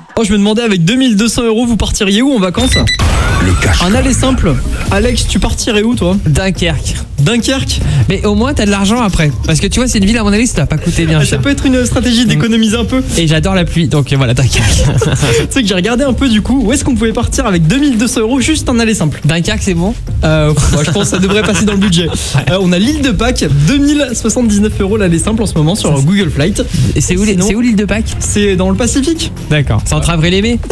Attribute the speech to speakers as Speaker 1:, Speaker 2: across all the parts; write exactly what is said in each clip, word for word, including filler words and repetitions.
Speaker 1: Oh, je me demandais, avec deux mille deux cents euros, vous partiriez où en vacances?
Speaker 2: Le cash.
Speaker 1: Un aller simple. Alex, tu partirais où toi?
Speaker 3: Dunkerque.
Speaker 1: Dunkerque.
Speaker 3: Mais au moins t'as de l'argent après. Parce que tu vois, c'est une ville à mon avis, ça va pas coûter bien
Speaker 1: Ça
Speaker 3: cher.
Speaker 1: peut être une stratégie d'économiser un peu.
Speaker 3: Et j'adore la pluie, donc voilà, Dunkerque.
Speaker 1: Tu sais que j'ai regardé un peu du coup, où est-ce qu'on pouvait partir avec deux mille deux cents euros juste en aller simple?
Speaker 3: Dunkerque, c'est bon?
Speaker 1: Euh, moi, je pense que ça devrait passer dans le budget. Euh, on a l'île de Pâques, deux mille soixante-dix-neuf euros l'aller simple en ce moment sur Google Flight.
Speaker 3: Et c'est où,
Speaker 1: Sinon,
Speaker 3: c'est où l'île de Pâques?
Speaker 1: C'est dans le Pacifique.
Speaker 3: D'accord. C'est entre avril et mai?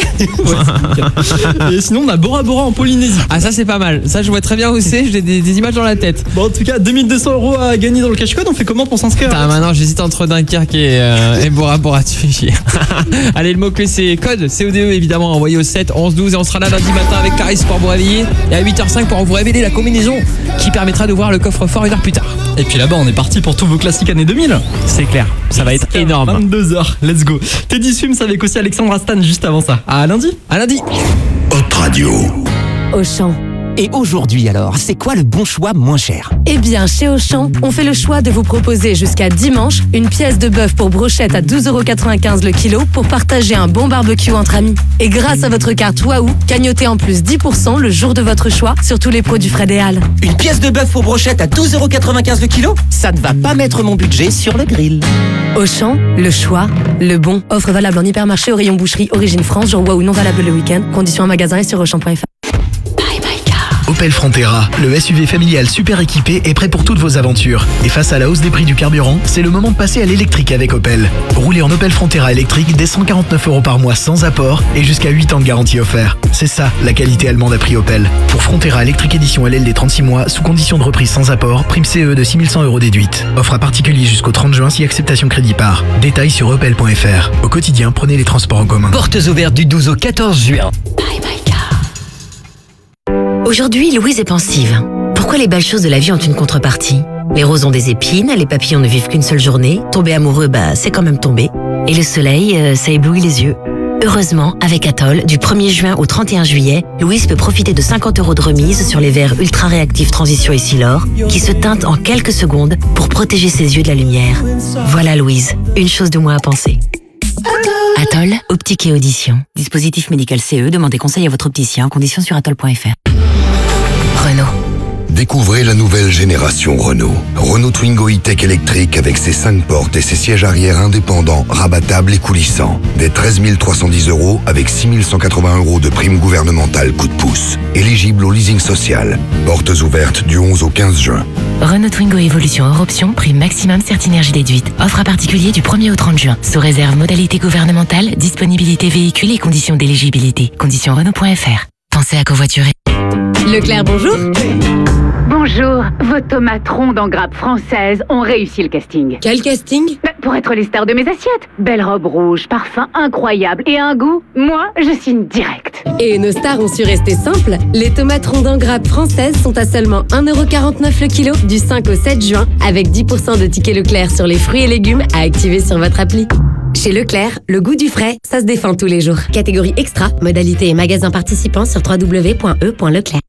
Speaker 1: Ouais, et sinon, on a Bora Bora en Polynésie.
Speaker 3: Ah, ça c'est pas mal. Ça, je vois très bien où c'est, j'ai des, des images dans la tête.
Speaker 1: Bon, en tout cas, deux mille deux cents euros à gagner dans le cash code. On fait comment pour s'inscrire?
Speaker 3: Putain, maintenant j'hésite entre Dunkerque et, euh, et Bora Bora, tu fais chier. Allez, le mot-clé c'est code C O D E évidemment, envoyé au sept onze douze et on sera là lundi matin avec Clarisse pour vous réveiller. Et à huit heures cinq pour vous révéler la combinaison qui permettra d'ouvrir le coffre-fort une heure plus tard.
Speaker 1: Et puis là-bas, on est parti pour tous vos classiques années deux mille.
Speaker 3: C'est clair, ça va être énorme.
Speaker 1: vingt-deux heures, let's go. Teddy Swims avec aussi Alexandra Stan juste avant ça. À lundi.
Speaker 3: À lundi.
Speaker 2: Hot Radio.
Speaker 4: Auchan.
Speaker 5: Et aujourd'hui alors, c'est quoi le bon choix moins cher?
Speaker 4: Eh bien, chez Auchan, on fait le choix de vous proposer jusqu'à dimanche une pièce de bœuf pour brochette à douze euros quatre-vingt-quinze le kilo pour partager un bon barbecue entre amis. Et grâce à votre carte Waouh, cagnotez en plus dix pour cent le jour de votre choix sur tous les produits Fred et Al.
Speaker 5: Une pièce de bœuf pour brochette à douze euros quatre-vingt-quinze le kilo? Ça ne va pas mettre mon budget sur le grill.
Speaker 4: Auchan, le choix, le bon. Offre valable en hypermarché au rayon boucherie Origine France, jour Waouh non valable le week-end. Conditions en magasin et sur auchan point f r.
Speaker 6: Opel Frontera, le S U V familial super équipé est prêt pour toutes vos aventures. Et face à la hausse des prix du carburant, c'est le moment de passer à l'électrique avec Opel. Roulez en Opel Frontera électrique dès cent quarante-neuf euros par mois sans apport et jusqu'à huit ans de garantie offert. C'est ça, la qualité allemande à prix Opel. Pour Frontera électrique édition L L D trente-six mois, sous condition de reprise sans apport, prime C E de six mille cent euros déduite. Offre à particulier jusqu'au trente juin si acceptation crédit par. Détails sur opel point f r. Au quotidien, prenez les transports en commun.
Speaker 5: Portes ouvertes du douze au quatorze juin.
Speaker 7: Aujourd'hui, Louise est pensive. Pourquoi les belles choses de la vie ont une contrepartie? Les roses ont des épines, les papillons ne vivent qu'une seule journée, tomber amoureux, bah c'est quand même tomber. Et le soleil, euh, ça éblouit les yeux. Heureusement, avec Atoll, du premier juin au trente et un juillet, Louise peut profiter de cinquante euros de remise sur les verres ultra réactifs Transition et Silor, qui se teintent en quelques secondes pour protéger ses yeux de la lumière. Voilà Louise, une chose de moins à penser. Atoll, optique et audition. Dispositif médical C E, demandez conseil à votre opticien, conditions sur atoll point f r. Renault.
Speaker 2: Découvrez la nouvelle génération Renault. Renault Twingo E-Tech électrique avec ses cinq portes et ses sièges arrière indépendants, rabattables et coulissants. Des treize mille trois cent dix euros avec six mille cent quatre-vingts euros de prime gouvernementale coup de pouce. Éligible au leasing social. Portes ouvertes du onze au quinze juin.
Speaker 7: Renault Twingo Évolution hors option, prime maximum Certinergie déduite. Offre à particulier du premier au trente juin. Sous réserve modalité gouvernementale, disponibilité véhicule et conditions d'éligibilité. Conditions Renault point f r. Pensez à covoiturer.
Speaker 4: Leclerc, bonjour.
Speaker 8: Bonjour, vos tomates rondes en grappe française ont réussi le casting.
Speaker 4: Quel casting?
Speaker 8: Bah, pour être les stars de mes assiettes. Belle robe rouge, parfum incroyable et un goût, moi, je signe direct.
Speaker 4: Et nos stars ont su rester simples. Les tomates rondes en grappe françaises sont à seulement un euro quarante-neuf le kilo du cinq au sept juin, avec dix pour cent de tickets Leclerc sur les fruits et légumes à activer sur votre appli. Chez Leclerc, le goût du frais, ça se défend tous les jours. Catégorie extra, modalité et magasin participants sur w w w point e point leclerc.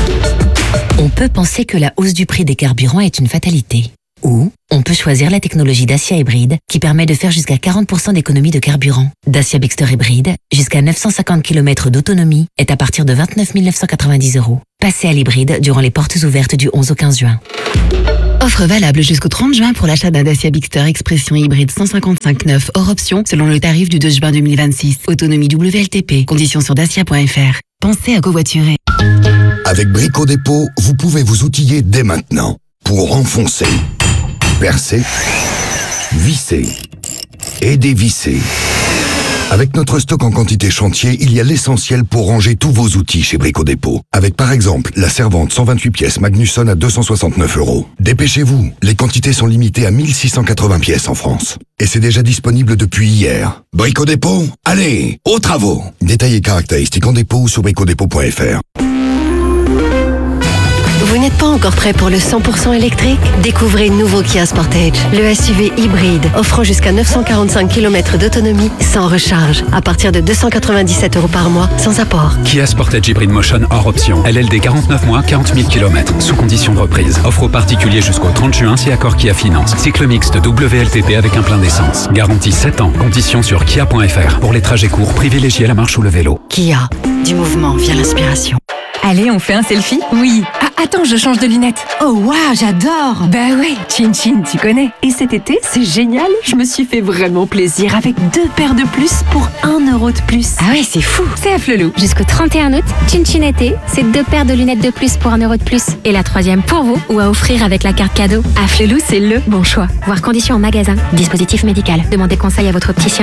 Speaker 7: On peut penser que la hausse du prix des carburants est une fatalité. Ou on peut choisir la technologie Dacia Hybride qui permet de faire jusqu'à quarante pour cent d'économie de carburant. Dacia Bigster Hybride, jusqu'à neuf cent cinquante kilomètres d'autonomie, est à partir de vingt-neuf mille neuf cent quatre-vingt-dix euros. Passez à l'hybride durant les portes ouvertes du onze au quinze juin. Offre valable jusqu'au trente juin pour l'achat d'un Dacia Bigster Expression hybride cent cinquante-cinq neuf hors option selon le tarif du deux juin deux mille vingt-six. Autonomie W L T P. Conditions sur dacia point f r. Pensez à covoiturer.
Speaker 2: Avec Brico Dépôt, vous pouvez vous outiller dès maintenant pour enfoncer, percer, visser et dévisser. Avec notre stock en quantité chantier, il y a l'essentiel pour ranger tous vos outils chez Brico Dépôt. Avec par exemple la servante cent vingt-huit pièces Magnusson à deux cent soixante-neuf euros. Dépêchez-vous, les quantités sont limitées à mille six cent quatre-vingts pièces en France. Et c'est déjà disponible depuis hier. Brico Dépôt, allez, aux travaux. Détails et caractéristiques en dépôt ou sur brico dépôt point f r.
Speaker 4: Vous n'êtes pas encore prêt pour le cent pour cent électrique? Découvrez nouveau Kia Sportage, le S U V hybride offrant jusqu'à neuf cent quarante-cinq kilomètres d'autonomie sans recharge à partir de deux cent quatre-vingt-dix-sept euros par mois sans apport.
Speaker 9: Kia Sportage Hybrid Motion hors option. L L D quarante-neuf mois, quarante mille kilomètres. Sous condition de reprise. Offre aux particuliers jusqu'au trente juin si accord Kia Finance. Cycle mixte W L T P avec un plein d'essence. Garantie sept ans. Conditions sur kia point f r. Pour les trajets courts, privilégiez la marche ou le vélo.
Speaker 4: Kia, du mouvement vient l'inspiration.
Speaker 10: Allez, on fait un selfie? Oui. Ah, attends, je change de lunettes. Oh, waouh, j'adore. Bah ouais, Chin Chin, tu connais. Et cet été, c'est génial. Je me suis fait vraiment plaisir avec deux paires de plus pour un euro de plus.
Speaker 11: Ah ouais, c'est fou.
Speaker 10: C'est à Flelou.
Speaker 11: Jusqu'au trente et un août, Chin Chin été, c'est deux paires de lunettes de plus pour un euro de plus. Et la troisième pour vous ou à offrir avec la carte cadeau.
Speaker 10: À Flelou, c'est le bon choix.
Speaker 11: Voir conditions en magasin. Dispositif médical. Demandez conseil à votre opticien.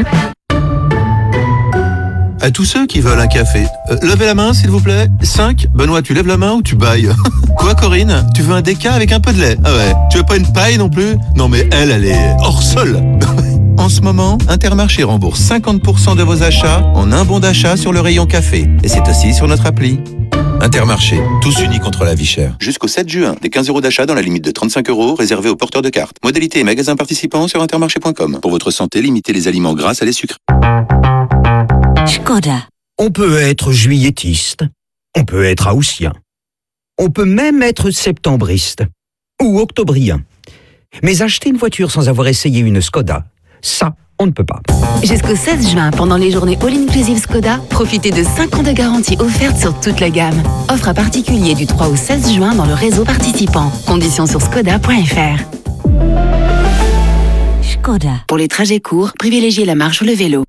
Speaker 12: À tous ceux qui veulent un café, euh, levez la main s'il vous plaît. cinq. Benoît, tu lèves la main ou tu bailles? Quoi Corinne? Tu veux un déca avec un peu de lait? Ah ouais. Tu veux pas une paille non plus? Non mais elle, elle est hors sol. En ce moment, Intermarché rembourse cinquante pour cent de vos achats en un bon d'achat sur le rayon café. Et c'est aussi sur notre appli. Intermarché, tous unis contre la vie chère. Jusqu'au sept juin, des quinze euros d'achat dans la limite de trente-cinq euros réservés aux porteurs de cartes. Modalité et magasins participants sur intermarché point com. Pour votre santé, limitez les aliments gras à les sucres.
Speaker 13: Škoda. On peut être juilletiste, on peut être haussien, on peut même être septembriste ou octobrien. Mais acheter une voiture sans avoir essayé une Škoda, ça, on ne peut pas.
Speaker 10: Jusqu'au seize juin, pendant les journées All-Inclusive Škoda, profitez de cinq ans de garantie offerte sur toute la gamme. Offre à particulier du trois au seize juin dans le réseau participant. Conditions sur škoda point f r.
Speaker 11: Škoda.
Speaker 10: Pour les trajets courts, privilégiez la marche ou le vélo.